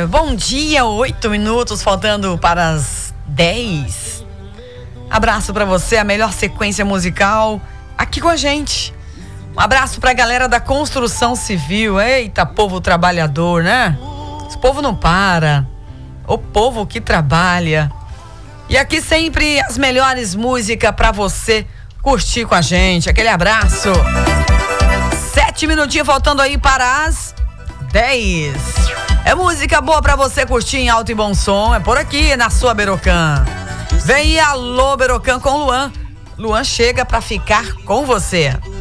Bom dia, 8 minutos, faltando para as 10. Abraço pra você, a melhor sequência musical aqui com a gente. Um abraço pra galera da construção civil. Eita, povo trabalhador, né? Esse povo não para. O povo que trabalha. E aqui sempre as melhores músicas pra você curtir com a gente. Aquele abraço. 7 minutinhos faltando aí para as 10. É música boa pra você curtir em alto e bom som. É por aqui, na sua Berocan. Vem aí, alô Berocan com Luan. Luan chega pra ficar com você.